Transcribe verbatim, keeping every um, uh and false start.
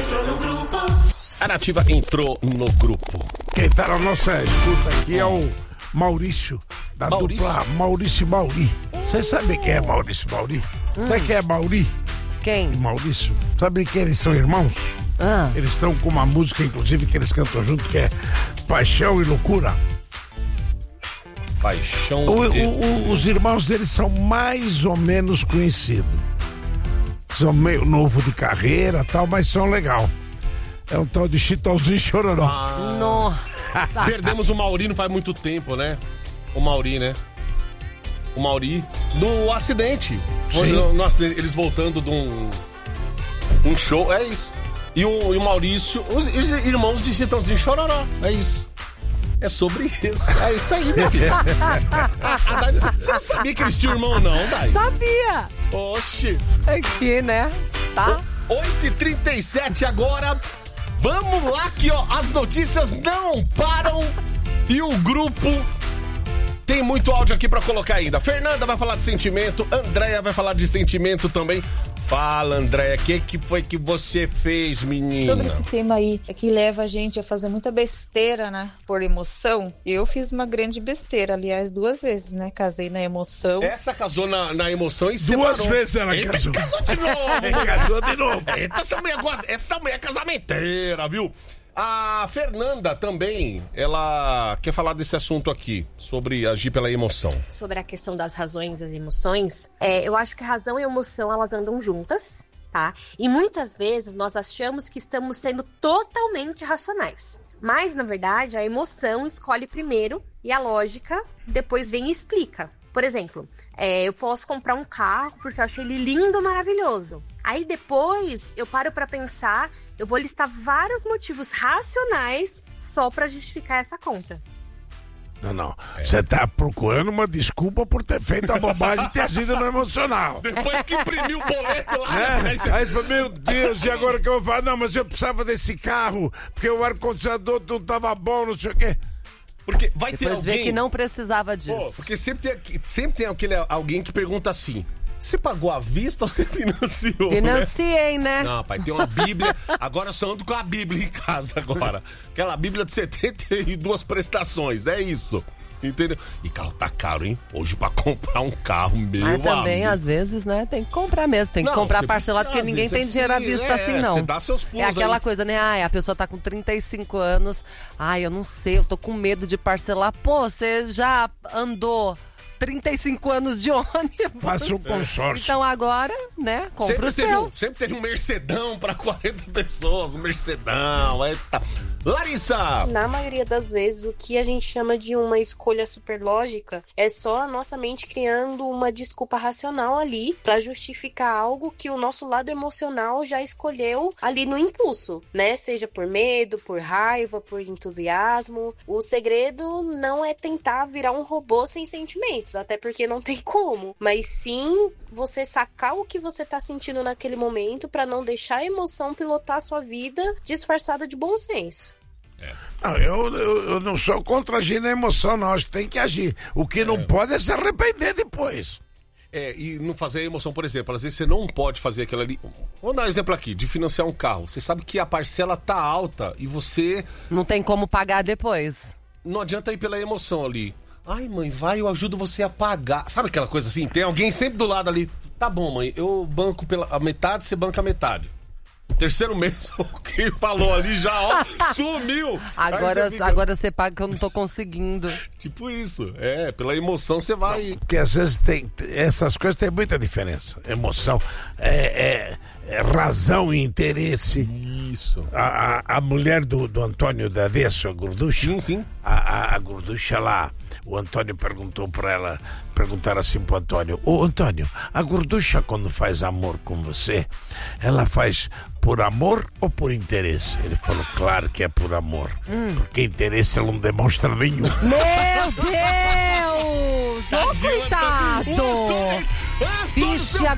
entrou no grupo. A Nativa entrou no grupo. Quem tá na nossa escuta aqui é o Maurício, da Maurício? dupla Maurício e Mauri. Vocês sabem quem é Maurício e Mauri? Hum. Sabe quem é Mauri Quem? e Maurício? Sabe que eles são irmãos? Ah. Eles estão com uma música, inclusive, que eles cantam junto, que é Paixão e Loucura. Paixão O, e... o, o, os irmãos deles são mais ou menos conhecidos. São meio novo de carreira e tal, mas são legal. É um tal de Chitãozinho e Chororó. Ah. Nossa. Perdemos o Mauri não faz muito tempo, né? O Mauri, né? O Mauri no acidente. Foi no, no acidente, eles voltando de um, um show, é isso. E o, e o Maurício, os, os irmãos de Chitãozinho e Chororó, é isso. É sobre isso. É isso aí, minha filha. A Dai, você não sabia que eles tinham irmão, não, Dai? Sabia! Oxi. Aqui, né? Tá? oito e trinta e sete agora. Vamos lá que, ó, as notícias não param e o grupo tem muito áudio aqui pra colocar ainda. Fernanda vai falar de sentimento, Andréia vai falar de sentimento também. Fala, Andréia, o que, que foi que você fez, menina? Sobre esse tema aí, é que leva a gente a fazer muita besteira, né? Por emoção. Eu fiz uma grande besteira, aliás, duas vezes, né? Casei na emoção. Essa casou na, na emoção e Duas separou. vezes ela Eita, casou. casou de novo. Casou de novo. Eita, essa mulher gosta, essa mulher é casamenteira, viu? A Fernanda também, ela quer falar desse assunto aqui, sobre agir pela emoção. Sobre a questão das razões e das emoções, é, eu acho que razão e emoção, elas andam juntas, tá? E muitas vezes nós achamos que estamos sendo totalmente racionais. Mas, na verdade, a emoção escolhe primeiro e a lógica depois vem e explica. Por exemplo, é, eu posso comprar um carro porque eu achei ele lindo, maravilhoso. Aí depois eu paro pra pensar, eu vou listar vários motivos racionais só pra justificar essa compra. Não, não. Você é. tá procurando uma desculpa por ter feito a bobagem e ter agido no emocional. Depois que imprimiu o boleto lá. É. Aí você... Aí você fala, meu Deus, e agora que eu vou falar? Não, mas eu precisava desse carro, porque o ar-condicionador não tava bom, não sei o quê. Porque vai ter Depois alguém... vê que não precisava disso. Pô, porque sempre tem, sempre tem aquele, alguém que pergunta assim, você pagou à vista ou você financiou? Financiei, né? né? Não, pai, tem uma Bíblia. Agora eu só ando com a Bíblia em casa agora. Aquela Bíblia de setenta e duas prestações, é isso. Entendeu? E carro tá caro, hein? Hoje pra comprar um carro, meu Mas também, amigo. às vezes, né? Tem que comprar mesmo. Tem que Não, comprar você parcelado, precisa, porque ninguém você tem dinheiro à precisa, vista é, assim, não. você dá seus pulos É aquela aí. coisa, né? Ai, a pessoa tá com trinta e cinco anos. Ai, eu não sei, eu tô com medo de parcelar. Pô, você já andou trinta e cinco anos de ônibus. Faça um consórcio. Então agora, né? Compra Sempre o teve, seu. um, sempre teve um Mercedão pra quarenta pessoas, um Mercedão. Eita. Larissa! Na maioria das vezes, o que a gente chama de uma escolha superlógica é só a nossa mente criando uma desculpa racional ali pra justificar algo que o nosso lado emocional já escolheu ali no impulso, né? Seja por medo, por raiva, por entusiasmo. O segredo não é tentar virar um robô sem sentimentos, até porque não tem como, mas sim você sacar o que você tá sentindo naquele momento pra não deixar a emoção pilotar a sua vida disfarçada de bom senso. É. Não, eu, eu, eu não sou contra agir na emoção, não. Acho que tem que agir. O que não é. pode é se arrepender depois. É, e não fazer a emoção, por exemplo, às vezes você não pode fazer aquilo ali. Vamos dar um exemplo aqui, de financiar um carro. Você sabe que a parcela tá alta e você... Não tem como pagar depois. Não adianta ir pela emoção ali. Ai, mãe, vai, eu ajudo você a pagar. Sabe aquela coisa assim? Tem alguém sempre do lado ali. Tá bom, mãe, eu banco pela a metade, você banca a metade. Terceiro mês, o que falou ali já, ó, sumiu. Agora você fica... agora você paga que eu não tô conseguindo. Tipo isso, é, pela emoção você vai... Não, porque às vezes tem, essas coisas tem muita diferença. Emoção, é, é, é razão e interesse. Isso. A, a, a mulher do, do Antônio Davesso, a Gorducha. Sim, sim. A, a, a Gorducha lá, o Antônio perguntou pra ela, perguntaram assim pro Antônio, ô Antônio, a Gorducha quando faz amor com você, ela faz por amor ou por interesse? Ele falou, claro que é por amor, hum. porque interesse ela não demonstra nenhum. Meu Deus! Ô, coitado! Vixe, agora